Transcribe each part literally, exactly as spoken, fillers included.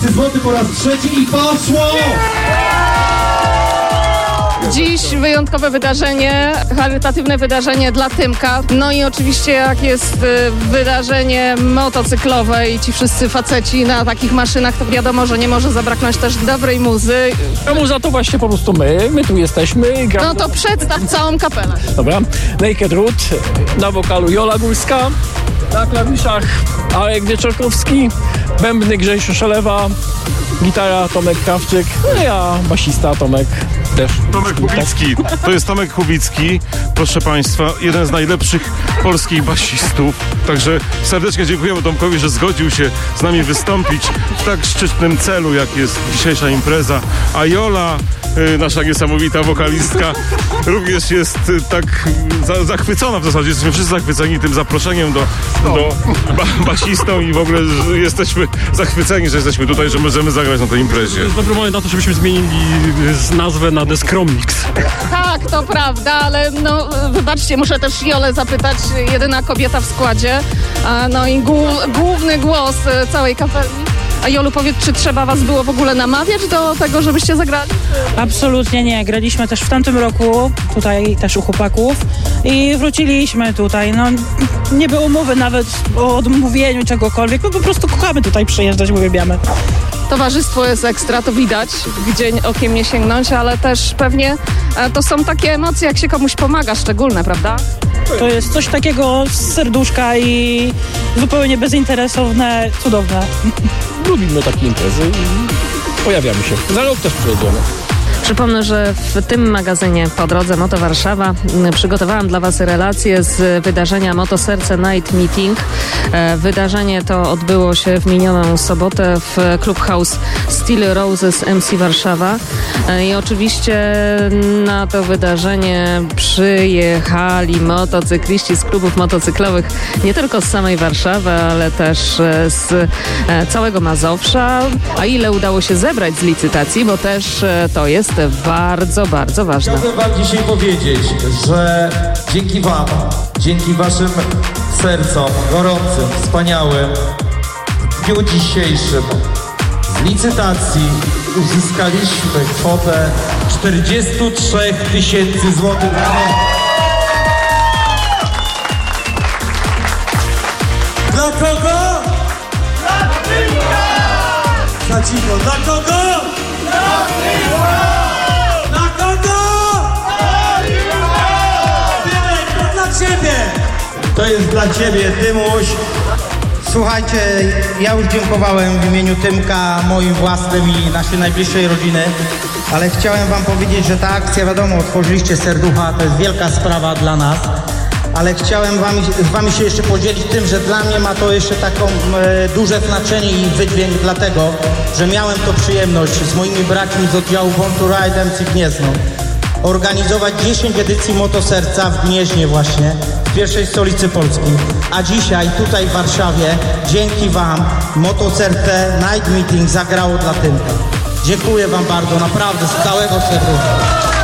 tysięcy złotych po raz trzeci i poszło! Dziś wyjątkowe wydarzenie, charytatywne wydarzenie dla Tymka. No i oczywiście jak jest y, wydarzenie motocyklowe i ci wszyscy faceci na takich maszynach, to wiadomo, że nie może zabraknąć też dobrej muzy. A muza to właśnie po prostu my, my tu jesteśmy. Gramy. No to przedstaw całą kapelę. Dobra, Naked Root, na wokalu Jola Górska, na klawiszach Arek Wieczorkowski, bębny Grzesiu Szelewa, gitara Tomek Krawczyk, no ja basista Tomek też. Tomek Kubicki, to jest Tomek Kubicki, proszę Państwa, jeden z najlepszych polskich basistów. Także serdecznie dziękujemy Tomkowi, że zgodził się z nami wystąpić w tak szczytnym celu, jak jest dzisiejsza impreza. A Jola, nasza niesamowita wokalistka, również jest tak za, zachwycona w zasadzie. Jesteśmy wszyscy zachwyceni tym zaproszeniem do, do ba, basistą i w ogóle jesteśmy zachwyceni, że jesteśmy tutaj, że możemy zagrać na tej imprezie. To jest dobry moment na to, żebyśmy zmienili nazwę na The Scrum Mix. Tak, to prawda, ale no wybaczcie, muszę też Jolę zapytać, jedyna kobieta w składzie, a, no i głó- główny głos całej kapeli. A Jolu, powiedz, czy trzeba was było w ogóle namawiać do tego, żebyście zagrali? Absolutnie nie. Graliśmy też w tamtym roku, tutaj też u chłopaków i wróciliśmy tutaj. No, nie było mowy nawet o odmówieniu czegokolwiek, my po prostu kochamy tutaj przyjeżdżać, uwielbiamy. Towarzystwo jest ekstra, to widać, gdzie okiem nie sięgnąć, ale też pewnie e, to są takie emocje, jak się komuś pomaga, szczególne, prawda? To jest coś takiego z serduszka i zupełnie bezinteresowne, cudowne. Lubimy takie imprezy i pojawiamy się. Za rok też przyjedziemy. Przypomnę, że w tym magazynie Po drodze Moto Warszawa przygotowałam dla Was relacje z wydarzenia Moto Serce Night Meeting. Wydarzenie to odbyło się w minioną sobotę w Clubhouse Steel Roses M C Warszawa. I oczywiście na to wydarzenie przyjechali motocykliści z klubów motocyklowych nie tylko z samej Warszawy, ale też z całego Mazowsza. A ile udało się zebrać z licytacji, bo też to jest bardzo, bardzo ważne. Chciałbym wam dzisiaj powiedzieć, że dzięki wam, dzięki waszym sercom gorącym, wspaniałym, w dniu dzisiejszym z licytacji uzyskaliśmy kwotę czterdzieści trzy tysięcy złotych. Dla kogo? Dla Tymka! Za cicho, dla kogo? Dla Tymka! Dla kogo? Dla Tymka! Tymek, to dla ciebie! To jest dla ciebie, Tymuś. Słuchajcie, ja już dziękowałem w imieniu Tymka, moim własnym i naszej najbliższej rodziny, ale chciałem wam powiedzieć, że ta akcja, wiadomo, otworzyliście serducha, to jest wielka sprawa dla nas, ale chciałem wam, z wami się jeszcze podzielić tym, że dla mnie ma to jeszcze taką e, duże znaczenie i wydźwięk, dlatego, że miałem to przyjemność z moimi braćmi z oddziału Born to Ride M C Gniezno organizować dziesięć edycji Motoserca w Gnieźnie właśnie, w pierwszej stolicy Polski. A dzisiaj tutaj w Warszawie, dzięki wam, Motoserce Night Meeting zagrało dla Tymka. Dziękuję wam bardzo, naprawdę z całego serducha.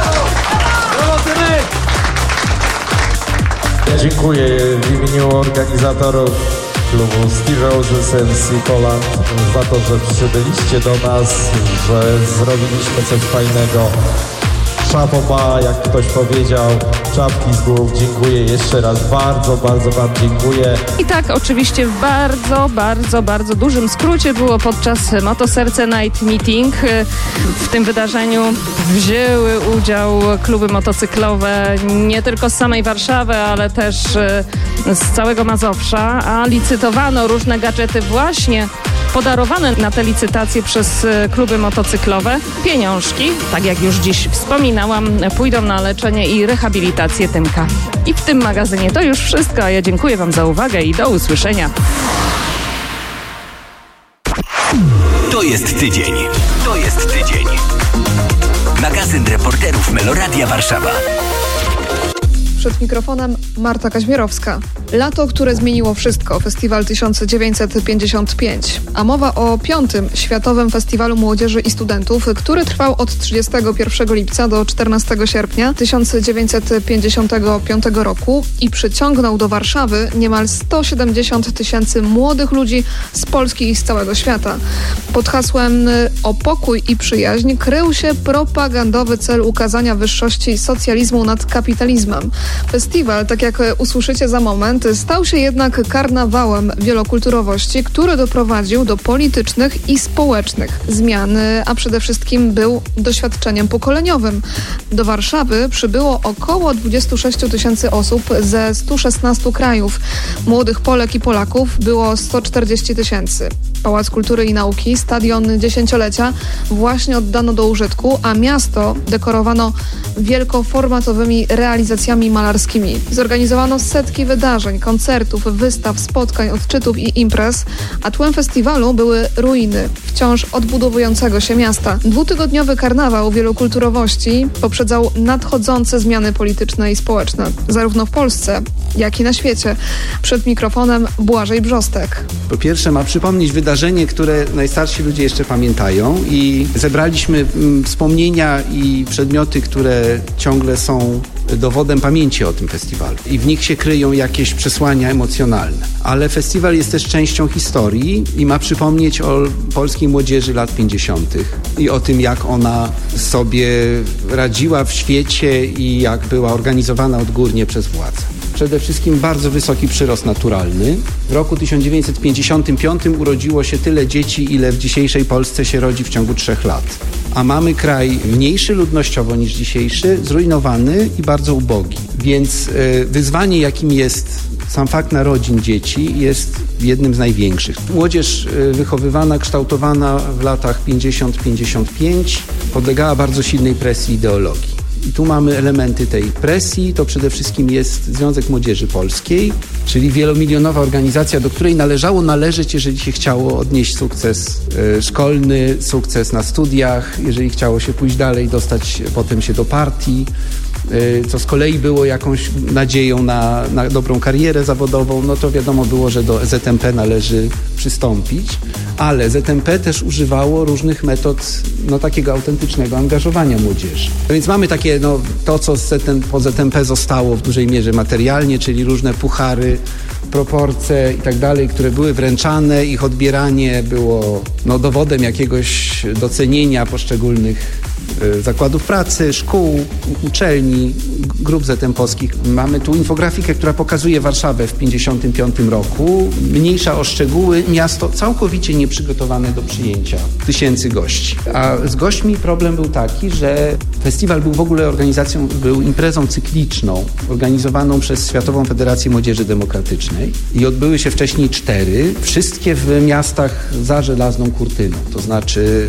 Dziękuję w imieniu organizatorów klubu Steel Roses M C Poland za to, że przybyliście do nas, że zrobiliśmy coś fajnego. Szapoba, jak ktoś powiedział, czapki z głów. Dziękuję jeszcze raz, bardzo, bardzo wam dziękuję. I tak oczywiście w bardzo, bardzo, bardzo dużym skrócie było podczas Motoserce Night Meeting. W tym wydarzeniu wzięły udział kluby motocyklowe nie tylko z samej Warszawy, ale też z całego Mazowsza, a licytowano różne gadżety właśnie podarowane na te licytacje przez kluby motocyklowe. Pieniążki, tak jak już dziś wspominałam, pójdą na leczenie i rehabilitację Tymka. I w tym magazynie to już wszystko, a ja dziękuję wam za uwagę i do usłyszenia. To jest tydzień. To jest tydzień. Magazyn reporterów Meloradia Warszawa. Przed mikrofonem Marta Kaźmierowska. Lato, które zmieniło wszystko. Festiwal tysiąc dziewięćset pięćdziesiąt pięć. A mowa o piątym Światowym Festiwalu Młodzieży i Studentów, który trwał od trzydziestego pierwszego lipca do czternastego sierpnia tysiąc dziewięćset pięćdziesiątego piątego roku i przyciągnął do Warszawy niemal sto siedemdziesiąt tysięcy młodych ludzi z Polski i z całego świata. Pod hasłem o pokój i przyjaźń krył się propagandowy cel ukazania wyższości socjalizmu nad kapitalizmem. Festiwal, tak jak usłyszycie za moment, stał się jednak karnawałem wielokulturowości, który doprowadził do politycznych i społecznych zmian, a przede wszystkim był doświadczeniem pokoleniowym. Do Warszawy przybyło około dwadzieścia sześć tysięcy osób ze stu szesnastu krajów. Młodych Polek i Polaków było sto czterdzieści tysięcy. Pałac Kultury i Nauki, stadion dziesięciolecia właśnie oddano do użytku, a miasto dekorowano wielkoformatowymi realizacjami malarskimi. Zorganizowano setki wydarzeń, koncertów, wystaw, spotkań, odczytów i imprez, a tłem festiwalu były ruiny wciąż odbudowującego się miasta. Dwutygodniowy karnawał wielokulturowości poprzedzał nadchodzące zmiany polityczne i społeczne, zarówno w Polsce, jak i na świecie. Przed mikrofonem Błażej Brzostek. Po pierwsze ma przypomnieć wydarzenie, które najstarsi ludzie jeszcze pamiętają i zebraliśmy mm, wspomnienia i przedmioty, które ciągle są dowodem pamięci o tym festiwalu i w nich się kryją jakieś przesłania emocjonalne. Ale festiwal jest też częścią historii i ma przypomnieć o polskiej młodzieży lat pięćdziesiątych i o tym, jak ona sobie radziła w świecie i jak była organizowana odgórnie przez władze. Przede wszystkim bardzo wysoki przyrost naturalny. W roku tysiąc dziewięćset pięćdziesiątym piątym urodziło się tyle dzieci, ile w dzisiejszej Polsce się rodzi w ciągu trzech lat. A mamy kraj mniejszy ludnościowo niż dzisiejszy, zrujnowany i bardzo ubogi. Więc y, wyzwanie, jakim jest sam fakt narodzin dzieci, jest jednym z największych. Młodzież y, wychowywana, kształtowana w latach pięćdziesiąt pięćdziesiąt pięć podlegała bardzo silnej presji ideologii. I tu mamy elementy tej presji. To przede wszystkim jest Związek Młodzieży Polskiej, czyli wielomilionowa organizacja, do której należało należeć, jeżeli się chciało odnieść sukces y, szkolny, sukces na studiach, jeżeli chciało się pójść dalej, dostać potem się do partii, y, co z kolei było jakąś nadzieją na, na dobrą karierę zawodową, no to wiadomo było, że do Z M P należy przystąpić, ale Z M P też używało różnych metod no, takiego autentycznego angażowania młodzieży. Więc mamy takie, no, to co z Z M P, po Z M P zostało w dużej mierze materialnie, czyli różne puchary, proporcje i tak dalej, które były wręczane, ich odbieranie było no, dowodem jakiegoś docenienia poszczególnych y, zakładów pracy, szkół, uczelni, grup Z M P-owskich. Mamy tu infografikę, która pokazuje Warszawę w pięćdziesiątym piątym roku. Mniejsza o szczegóły, miasto całkowicie nieprzygotowane do przyjęcia tysięcy gości. A z gośćmi problem był taki, że festiwal był w ogóle organizacją, był imprezą cykliczną, organizowaną przez Światową Federację Młodzieży Demokratycznej i odbyły się wcześniej cztery, wszystkie w miastach za żelazną kurtyną, to znaczy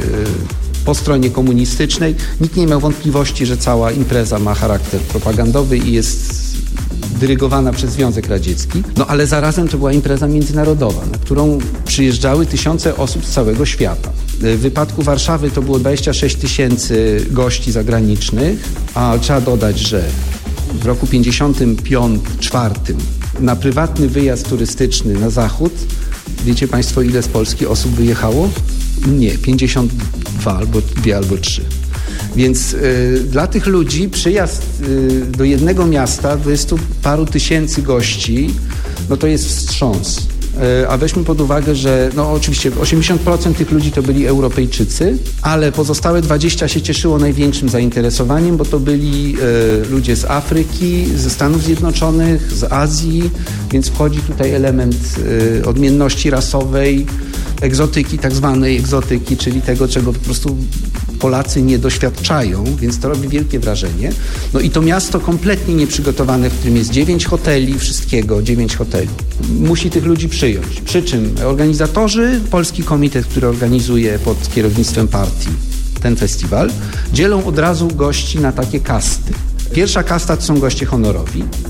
po stronie komunistycznej. Nikt nie miał wątpliwości, że cała impreza ma charakter propagandowy i jest dyrygowana przez Związek Radziecki, no ale zarazem to była impreza międzynarodowa, na którą przyjeżdżały tysiące osób z całego świata. W wypadku Warszawy to było dwadzieścia sześć tysięcy gości zagranicznych, a trzeba dodać, że w roku pięćdziesiątym czwartym na prywatny wyjazd turystyczny na zachód, wiecie Państwo, ile z Polski osób wyjechało? Nie, pięćdziesiąt dwa albo dwie albo trzy. Więc y, dla tych ludzi przyjazd y, do jednego miasta, dwudziestu paru tysięcy gości, no to jest wstrząs. Y, a weźmy pod uwagę, że no oczywiście osiemdziesiąt procent tych ludzi to byli Europejczycy, ale pozostałe dwadzieścia procent się cieszyło największym zainteresowaniem, bo to byli y, ludzie z Afryki, ze Stanów Zjednoczonych, z Azji, więc wchodzi tutaj element y, odmienności rasowej, egzotyki, tak zwanej egzotyki, czyli tego, czego po prostu Polacy nie doświadczają, więc to robi wielkie wrażenie. No i to miasto kompletnie nieprzygotowane, w którym jest dziewięć hoteli, wszystkiego, dziewięć hoteli. Musi tych ludzi przyjąć. Przy czym organizatorzy, Polski Komitet, który organizuje pod kierownictwem partii ten festiwal, dzielą od razu gości na takie kasty. Pierwsza kasta to są goście honorowi.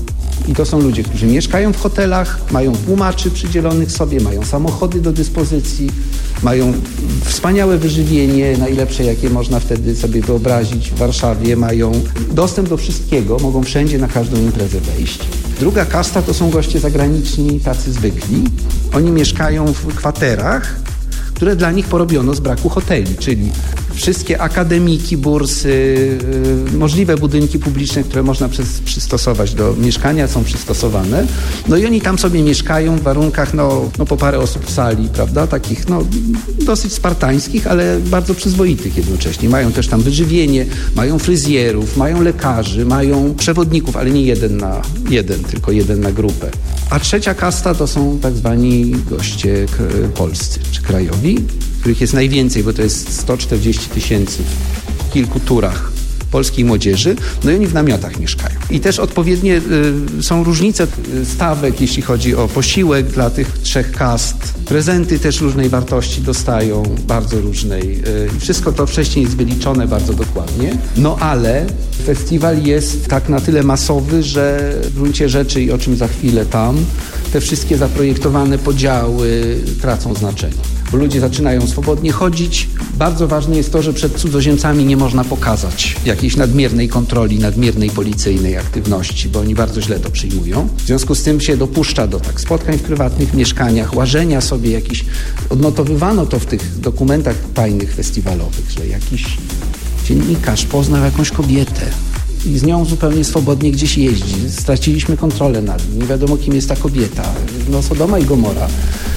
I to są ludzie, którzy mieszkają w hotelach, mają tłumaczy przydzielonych sobie, mają samochody do dyspozycji, mają wspaniałe wyżywienie, najlepsze jakie można wtedy sobie wyobrazić w Warszawie, mają dostęp do wszystkiego, mogą wszędzie na każdą imprezę wejść. Druga kasta to są goście zagraniczni, tacy zwykli. Oni mieszkają w kwaterach, które dla nich porobiono z braku hoteli, czyli wszystkie akademiki, bursy, yy, możliwe budynki publiczne, które można przez, przystosować do mieszkania, są przystosowane. No i oni tam sobie mieszkają w warunkach, no, no po parę osób w sali, prawda, takich no dosyć spartańskich, ale bardzo przyzwoitych jednocześnie. Mają też tam wyżywienie, mają fryzjerów, mają lekarzy, mają przewodników, ale nie jeden na jeden, tylko jeden na grupę. A trzecia kasta to są tak zwani goście k- polscy czy krajowi, których jest najwięcej, bo to jest sto czterdzieści tysięcy w kilku turach polskiej młodzieży, no i oni w namiotach mieszkają. I też odpowiednie y, są różnice stawek, jeśli chodzi o posiłek dla tych trzech kast. Prezenty też różnej wartości dostają, bardzo różnej. Y, wszystko to wcześniej jest wyliczone bardzo dokładnie. No ale festiwal jest tak na tyle masowy, że w gruncie rzeczy i o czym za chwilę tam, te wszystkie zaprojektowane podziały tracą znaczenie. Bo ludzie zaczynają swobodnie chodzić. Bardzo ważne jest to, że przed cudzoziemcami nie można pokazać jakiejś nadmiernej kontroli, nadmiernej policyjnej aktywności, bo oni bardzo źle to przyjmują. W związku z tym się dopuszcza do tak spotkań w prywatnych mieszkaniach, łażenia sobie jakiś... Odnotowywano to w tych dokumentach tajnych festiwalowych, że jakiś dziennikarz poznał jakąś kobietę i z nią zupełnie swobodnie gdzieś jeździ. Straciliśmy kontrolę nad nim. Nie wiadomo, kim jest ta kobieta. No Sodoma i Gomora.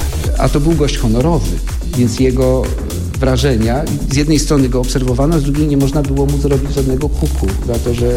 A to był gość honorowy, więc jego wrażenia, z jednej strony go obserwowano, z drugiej nie można było mu zrobić żadnego kuku za to, że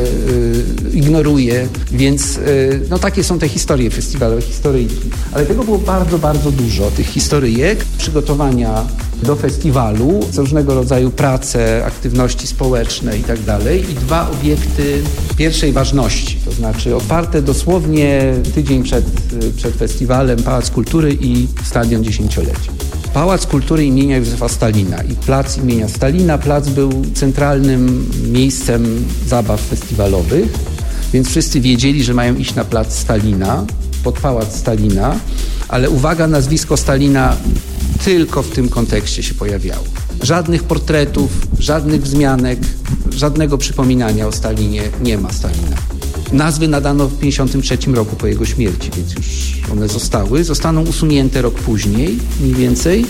y, ignoruje, więc y, no takie są te historie festiwalowe, historyjki. Ale tego było bardzo, bardzo dużo, tych historyjek, przygotowania do festiwalu, różnego rodzaju prace, aktywności społeczne i tak dalej. I dwa obiekty pierwszej ważności, to znaczy otwarte dosłownie tydzień przed, przed festiwalem Pałac Kultury i Stadion Dziesięciolecia. Pałac Kultury imienia Józefa Stalina i plac imienia Stalina. Plac był centralnym miejscem zabaw festiwalowych, więc wszyscy wiedzieli, że mają iść na plac Stalina, pod Pałac Stalina, ale uwaga, nazwisko Stalina tylko w tym kontekście się pojawiało. Żadnych portretów, żadnych wzmianek, żadnego przypominania o Stalinie, nie ma Stalina. Nazwy nadano w pięćdziesiątym trzecim roku po jego śmierci, więc już one zostały. Zostaną usunięte rok później, mniej więcej,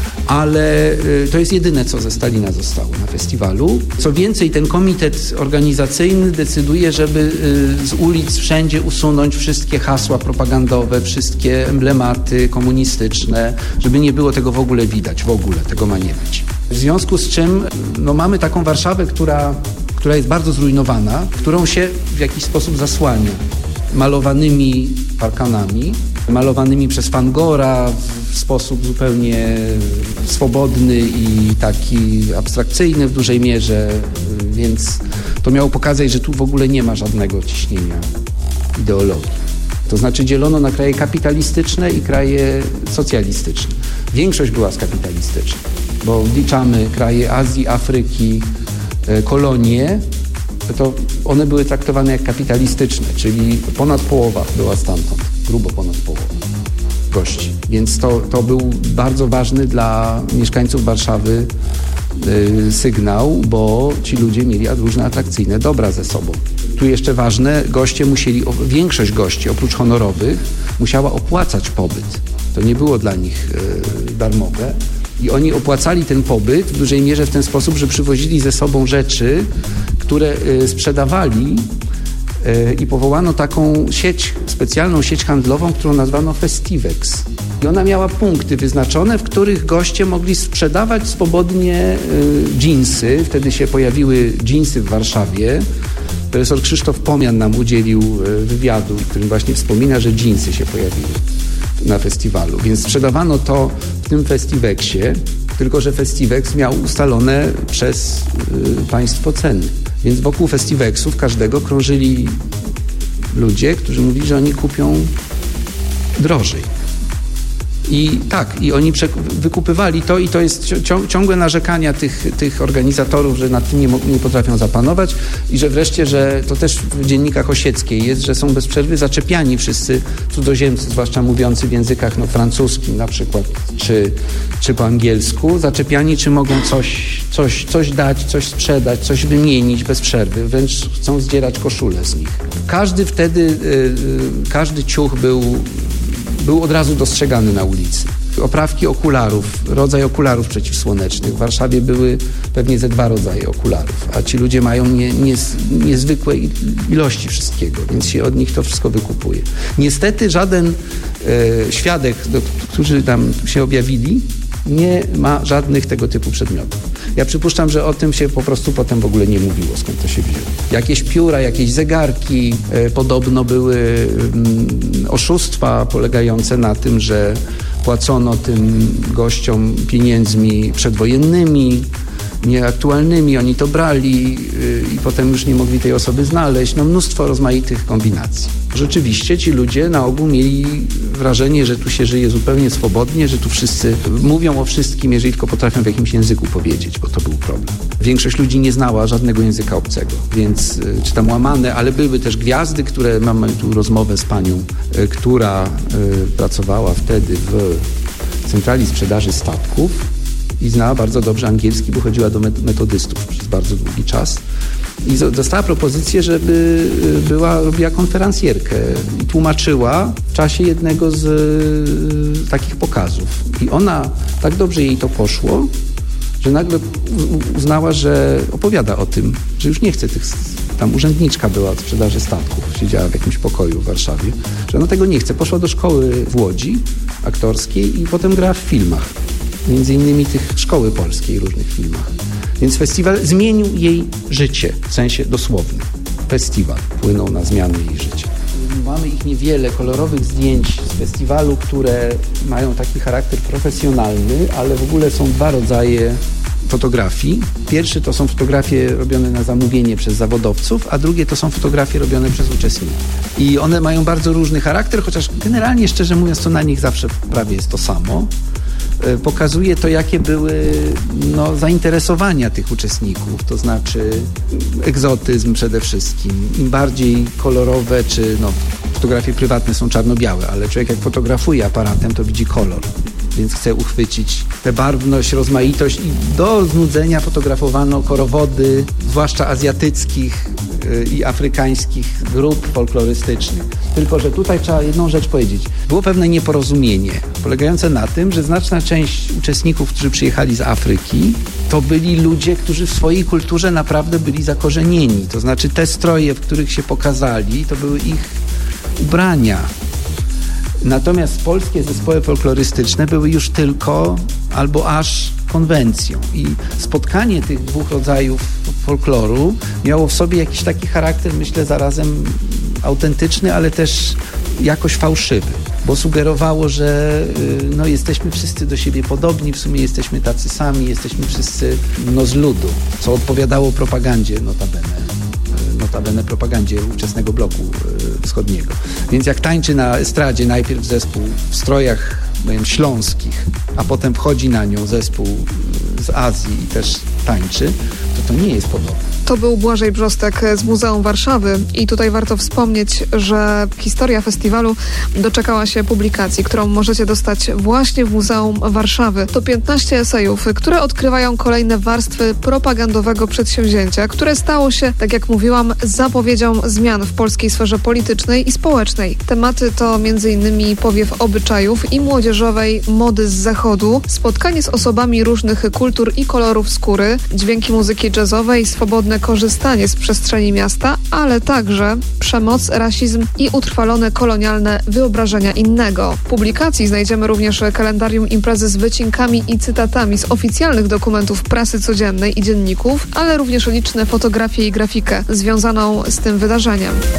ale to jest jedyne, co ze Stalina zostało na festiwalu. Co więcej, ten komitet organizacyjny decyduje, żeby z ulic wszędzie usunąć wszystkie hasła propagandowe, wszystkie emblematy komunistyczne, żeby nie było tego w ogóle widać, w ogóle tego ma nie być. W związku z czym no, mamy taką Warszawę, która, która jest bardzo zrujnowana, którą się w jakiś sposób zasłania malowanymi parkanami, malowanymi przez Van Gogha w sposób zupełnie swobodny i taki abstrakcyjny w dużej mierze, więc to miało pokazać, że tu w ogóle nie ma żadnego ciśnienia ideologii. To znaczy dzielono na kraje kapitalistyczne i kraje socjalistyczne. Większość była skapitalistyczna, bo wliczamy kraje Azji, Afryki, kolonie, to one były traktowane jak kapitalistyczne, czyli ponad połowa była stamtąd, grubo ponad połowa gości. Więc to, to był bardzo ważny dla mieszkańców Warszawy y, sygnał, bo ci ludzie mieli różne atrakcyjne dobra ze sobą. Tu jeszcze ważne, goście musieli, większość gości oprócz honorowych musiała opłacać pobyt. To nie było dla nich y, darmowe. I oni opłacali ten pobyt w dużej mierze w ten sposób, że przywozili ze sobą rzeczy, które y, sprzedawali y, i powołano taką sieć, specjalną sieć handlową, którą nazwano Festivex. I ona miała punkty wyznaczone, w których goście mogli sprzedawać swobodnie y, dżinsy. Wtedy się pojawiły dżinsy w Warszawie. Profesor Krzysztof Pomian nam udzielił y, wywiadu, w którym właśnie wspomina, że dżinsy się pojawiły na festiwalu. Więc sprzedawano to w tym Festivexie, tylko że Festivex miał ustalone przez y, państwo ceny. Więc wokół Festivexów każdego krążyli ludzie, którzy mówili, że oni kupią drożej. I tak, i oni prze- wykupywali to i to jest cią- ciągłe narzekania tych, tych organizatorów, że nad tym nie, mo- nie potrafią zapanować i że wreszcie, że to też w dziennikach Osieckiej jest, że są bez przerwy zaczepiani wszyscy cudzoziemcy, zwłaszcza mówiący w językach no, francuskim na przykład, czy, czy po angielsku, zaczepiani, czy mogą coś, coś, coś dać, coś sprzedać, coś wymienić bez przerwy, wręcz chcą zdzierać koszulę z nich. Każdy wtedy, yy, każdy ciuch był był od razu dostrzegany na ulicy. Oprawki okularów, rodzaj okularów przeciwsłonecznych. W Warszawie były pewnie ze dwa rodzaje okularów, a ci ludzie mają nie, nie, niezwykłe ilości wszystkiego, więc się od nich to wszystko wykupuje. Niestety żaden e, świadek, do, którzy tam się objawili, nie ma żadnych tego typu przedmiotów. Ja przypuszczam, że o tym się po prostu potem w ogóle nie mówiło, skąd to się wzięło. Jakieś pióra, jakieś zegarki, e, podobno były mm, oszustwa polegające na tym, że płacono tym gościom pieniędzmi przedwojennymi, nieaktualnymi, oni to brali yy, i potem już nie mogli tej osoby znaleźć. No mnóstwo rozmaitych kombinacji. Rzeczywiście ci ludzie na ogół mieli wrażenie, że tu się żyje zupełnie swobodnie, że tu wszyscy mówią o wszystkim, jeżeli tylko potrafią w jakimś języku powiedzieć, bo to był problem. Większość ludzi nie znała żadnego języka obcego, więc yy, czy tam łamane, ale były też gwiazdy, które, mamy tu rozmowę z panią, yy, która yy, pracowała wtedy w centrali sprzedaży statków i znała bardzo dobrze angielski, bo chodziła do metodystów przez bardzo długi czas. I dostała propozycję, żeby była, robiła konferencjerkę i tłumaczyła w czasie jednego z y, takich pokazów. I ona, tak dobrze jej to poszło, że nagle uznała, że opowiada o tym, że już nie chce tych, tam urzędniczka była od sprzedaży statków, siedziała w jakimś pokoju w Warszawie, że ona tego nie chce. Poszła do szkoły w Łodzi aktorskiej i potem grała w filmach. Między innymi tych szkoły polskiej, różnych filmach. Więc festiwal zmienił jej życie, w sensie dosłownym. Festiwal wpłynął na zmianę jej życia. Mamy ich niewiele kolorowych zdjęć z festiwalu, które mają taki charakter profesjonalny, ale w ogóle są dwa rodzaje fotografii. Pierwszy to są fotografie robione na zamówienie przez zawodowców, a drugie to są fotografie robione przez uczestników. I one mają bardzo różny charakter, chociaż generalnie, szczerze mówiąc, to na nich zawsze prawie jest to samo. Pokazuje to, jakie były no, zainteresowania tych uczestników, to znaczy egzotyzm przede wszystkim. Im bardziej kolorowe, czy no, fotografie prywatne są czarno-białe, ale człowiek jak fotografuje aparatem, to widzi kolor, więc chce uchwycić tę barwność, rozmaitość i do znudzenia fotografowano korowody, zwłaszcza azjatyckich i afrykańskich grup folklorystycznych. Tylko że tutaj trzeba jedną rzecz powiedzieć. Było pewne nieporozumienie polegające na tym, że znaczna część uczestników, którzy przyjechali z Afryki, to byli ludzie, którzy w swojej kulturze naprawdę byli zakorzenieni. To znaczy te stroje, w których się pokazali, to były ich ubrania. Natomiast polskie zespoły folklorystyczne były już tylko albo aż konwencją. I spotkanie tych dwóch rodzajów folkloru miało w sobie jakiś taki charakter, myślę, zarazem autentyczny, ale też jakoś fałszywy, bo sugerowało, że no, jesteśmy wszyscy do siebie podobni, w sumie jesteśmy tacy sami, jesteśmy wszyscy no, z ludu, co odpowiadało propagandzie notabene. notabene propagandzie ówczesnego bloku wschodniego. Więc jak tańczy na estradzie najpierw zespół w strojach powiem, śląskich, a potem wchodzi na nią zespół z Azji i też tańczy, to to nie jest podobne. To był Błażej Brzostek z Muzeum Warszawy i tutaj warto wspomnieć, że historia festiwalu doczekała się publikacji, którą możecie dostać właśnie w Muzeum Warszawy. To piętnaście esejów, które odkrywają kolejne warstwy propagandowego przedsięwzięcia, które stało się, tak jak mówiłam, zapowiedzią zmian w polskiej sferze politycznej i społecznej. Tematy to między innymi powiew obyczajów i młodzieżowej mody z zachodu, spotkanie z osobami różnych kultur i kolorów skóry, dźwięki muzyki jazzowej, swobodne korzystanie z przestrzeni miasta, ale także przemoc, rasizm i utrwalone kolonialne wyobrażenia innego. W publikacji znajdziemy również kalendarium imprezy z wycinkami i cytatami z oficjalnych dokumentów prasy codziennej i dzienników, ale również liczne fotografie i grafikę związaną z tym wydarzeniem.